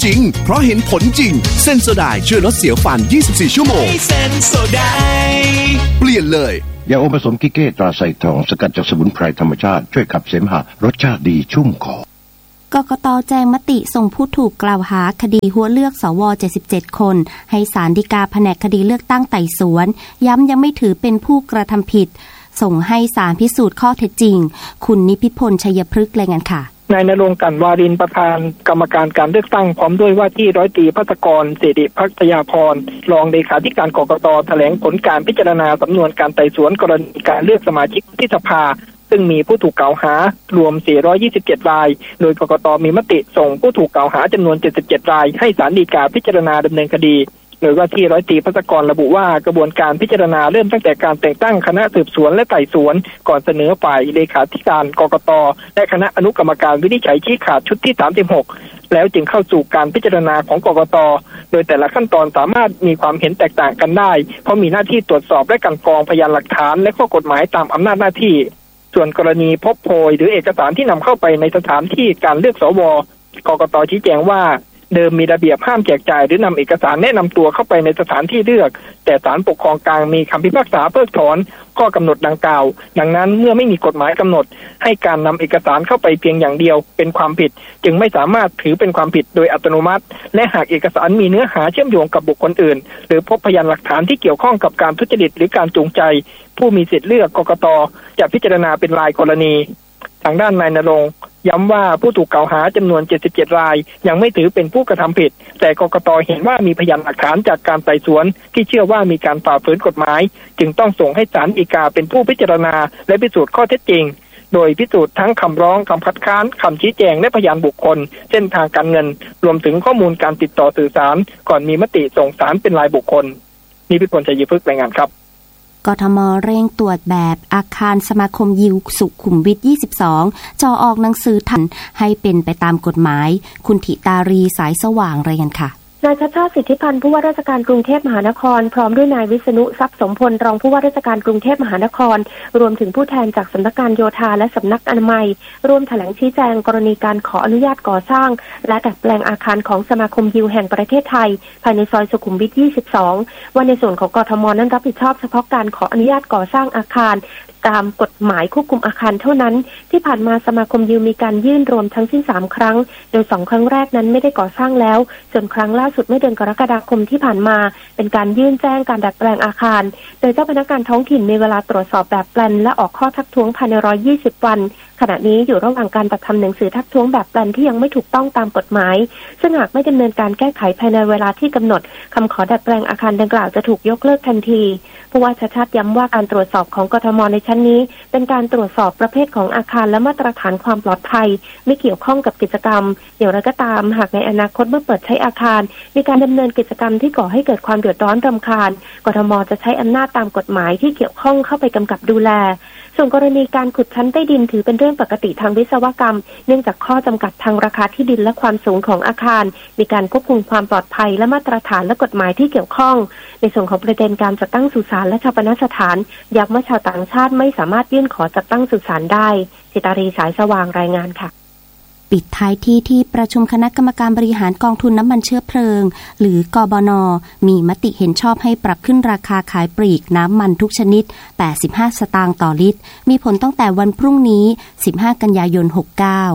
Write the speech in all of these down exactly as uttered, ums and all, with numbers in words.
จริงเพราะเห็นผลจริงเซนโซไดช่วยลดเสียวฟันยี่สิบสี่ชั่วโมงเซนโซไดเปลี่ยนเลยยาอมผสมกิเก้ตราไซทองสกัดจากสมุนไพรธรรมชาติช่วยขับเสมหะรสชาติดีชุ่มคอกกต.แจ้งมติส่งผู้ถูกกล่าวหาคดีหัวเลือกสวเจ็ดสิบเจ็ดคนให้ศาลฎีกาแผนกคดีเลือกตั้งไต่สวนย้ำยังไม่ถือเป็นผู้กระทำผิดส่งให้ศาลพิสูจน์ข้อเท็จจริงคุณนิพิพลชัยพฤกษ์รายงานค่ะนายณรงค์ กลั่นวารินประธานกรรมการการเลือกตั้งพร้อมด้วยว่าที่ร้อยตรีภัสกรสิริภักยาพรรองเลขาธิการกกต.แถลงผลการพิจารณาสำนวนการไต่สวนกรณีการเลือกสมาชิกวุฒิสภาซึ่งมีผู้ถูกกล่าวหารวมสี่ร้อยยี่สิบเจ็ดรายโดยกกต.มีมติส่งผู้ถูกกล่าวหาจำนวนเจ็ดสิบเจ็ดรายให้ศาลฎีกาพิจารณาดำเนินคดีโดยว่าที่ร้อยตรีภัสกรระบุว่ากระบวนการพิจารณาเริ่มตั้งแต่การแต่งตั้งคณะสืบสวนและไต่สวนก่อนเสนอฝ่ายเลขาธิการกกต.และคณะอนุกรรมการวินิจฉัยชี้ขาดชุดที่สามสิบหกแล้วจึงเข้าสู่การพิจารณาของกกต.โดยแต่ละขั้นตอนสามารถมีความเห็นแตกต่างกันได้เพราะมีหน้าที่ตรวจสอบและกลั่นกรองพยานหลักฐานและข้อกฎหมายตามอำนาจหน้าที่ส่วนกรณีพบโพยหรือเอกสารที่นำเข้าไปในสถานที่การเลือกสวกกต.ชี้แจงว่าเดิมมีระเบียบห้ามแจกจ่ายหรือนำเอกสารแนะนำตัวเข้าไปในสถานที่เลือกแต่ศาลปกครองกลางมีคำพิพากษาเพิกถอนข้อกำหนดดังกล่าวดังนั้นเมื่อไม่มีกฎหมายกำหนดให้การนำเอกสารเข้าไปเพียงอย่างเดียวเป็นความผิดจึงไม่สามารถถือเป็นความผิดโดยอัตโนมัติและหากเอกสารมีเนื้อหาเชื่อมโยงกับบุคคลอื่นหรือพบพยานหลักฐานที่เกี่ยวข้องกับการทุจริตหรือการจูงใจผู้มีสิทธิ์เลือกกกต.จะพิจารณาเป็นรายกรณีทางด้านนายณรงค์ย้ำว่าผู้ถูกกล่าวหาจำนวนเจ็ดสิบเจ็ดรายยังไม่ถือเป็นผู้กระทำผิดแต่กกต.เห็นว่ามีพยานหลักฐานจากการไต่สวนที่เชื่อว่ามีการฝ่าฝืนกฎหมายจึงต้องส่งให้ศาลฎีกาเป็นผู้พิจารณาและพิสูจน์ข้อเท็จจริงโดยพิสูจน์ทั้งคำร้องคำคัดค้านคำชี้แจงและพยานบุคคลเส้นทางการเงินรวมถึงข้อมูลการติดต่อสื่อสารก่อนมีมติส่งศาลเป็นรายบุคคลนิพิพล ชัยพฤกษ์รายงานครับกทม.เร่งตรวจแบบอาคารสมาคมยิวสุขุมวิทยี่สิบสองจอออกหนังสือทันให้เป็นไปตามกฎหมายคุณธิตารีสายสว่างรายงานค่ะนายชัชชาติสิทธิพันธ์ผู้ว่าราชการกรุงเทพมหานครพร้อมด้วยนายวิษณุทรัพย์สมพลรองผู้ว่าราชการกรุงเทพมหานครรวมถึงผู้แทนจากสำนักงานโยธาและสำนักอนามัยร่วมแถลงชี้แจงกรณีการขออนุญาตก่อสร้างและดัดแปลงอาคารของสมาคมยิวแห่งประเทศไทยภายในซอยสุขุมวิทยี่สิบสองว่าในส่วนของกทมนั้นรับผิดชอบเฉพาะการขออนุญาตก่อสร้างอาคารตามกฎหมายควบคุมอาคารเท่านั้นที่ผ่านมาสมาคมยิวมีการยื่นรวมทั้งสิ้นสามครั้งโดยสองครั้งแรกนั้นไม่ได้ก่อสร้างแล้วส่วนครั้งล่าสุดเมื่อเดือนกรกฎาคมที่ผ่านมาเป็นการยื่นแจ้งการดัดแปลงอาคารโดยเจ้าพนักงานท้องถิ่นมีเวลาตรวจสอบแบบแปลนและออกข้อทักท้วงภายในหนึ่งร้อยยี่สิบวันขณะนี้อยู่ระหว่างการจัดทำหนังสือทักท้วงแบบแปลนที่ยังไม่ถูกต้องตามกฎหมายซึ่งหากไม่ดำเนินการแก้ไขภายในเวลาที่กำหนดคำขอดัดแปลงอาคารดังกล่าวจะถูกยกเลิกทันทีผู้ว่าชัชชาติย้ำว่าการตรวจสอบของกทมในชั้นนี้เป็นการตรวจสอบประเภทของอาคารและมาตรฐานความปลอดภัยไม่เกี่ยวข้องกับกิจกรรมอย่างไรก็ตามหากในอนาคตเมื่อเปิดใช้อาคารมีการดำเนินกิจกรรมที่ก่อให้เกิดความเดือดร้อนรำคาญกทมจะใช้อำนาจตามกฎหมายที่เกี่ยวข้องเข้าไปกำกับดูแลส่วนกรณีการขุดชั้นใต้ดินถือเป็นเรื่องปกติทางวิศวกรรมเนื่องจากข้อจำกัดทางราคาที่ดินและความสูงของอาคารมีการควบคุมความปลอดภัยและมาตรฐานและกฎหมายที่เกี่ยวข้องในส่วนของประเด็นการจัดตั้งสุสานและชาปนสถานย้ำว่าชาวต่างชาติไม่สามารถยื่นขอจัดตั้งสุสานได้สิตารีสายสว่างรายงานค่ะปิดท้ายที่ที่ประชุมคณะกรรมการบริหารกองทุนน้ำมันเชื้อเพลิงหรือกบน.มีมติเห็นชอบให้ปรับขึ้นราคาขายปลีกน้ำมันทุกชนิดแปดสิบห้าสตางค์ต่อลิตรมีผลตั้งแต่วันพรุ่งนี้สิบห้ากันยายนหกเก้า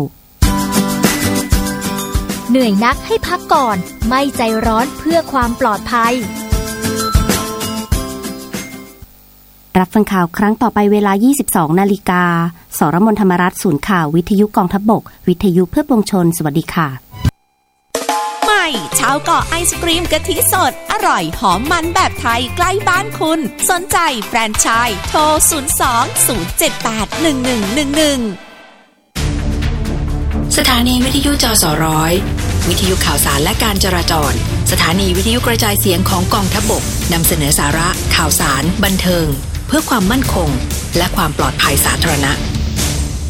เหนื่อยนักให้พักก่อนไม่ใจร้อนเพื่อความปลอดภัยรับฟังข่าวครั้งต่อไปเวลา ยี่สิบสองนาฬิกา สรมนธรรมรัตน์ศูนย์ข่าววิทยุกองทัพบกวิทยุเพื่อปวงชนสวัสดีค่ะใหม่ชาวเกาะไอศกรีมกะทิสดอร่อยหอมมันแบบไทยใกล้บ้านคุณสนใจแฟรนไชส์โทรศูนย์ สอง ศูนย์ เจ็ด แปด หนึ่ง หนึ่ง หนึ่ง หนึ่งสถานีวิทยุจสร้อยวิทยุข่าวสารและการจราจรสถานีวิทยุกระจายเสียงของกองทัพบกนำเสนอสาระข่าวสารบันเทิงเพื่อความมั่นคงและความปลอดภัยสาธารณะ